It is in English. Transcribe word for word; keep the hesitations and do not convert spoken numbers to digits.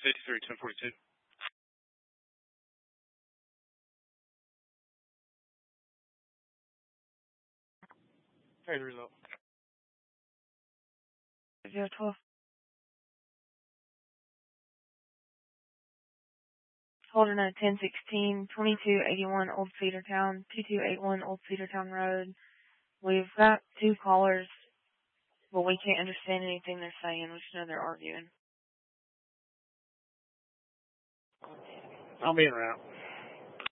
fifty-three, ten forty-two. Here's the result. zero twelve. Holding at ten sixteen, twenty-two eighty-one Old Cedartown, twenty-two eighty-one Old Cedartown Road. We've got two callers, but we can't understand anything they're saying. We just know they're arguing. I'll be en route.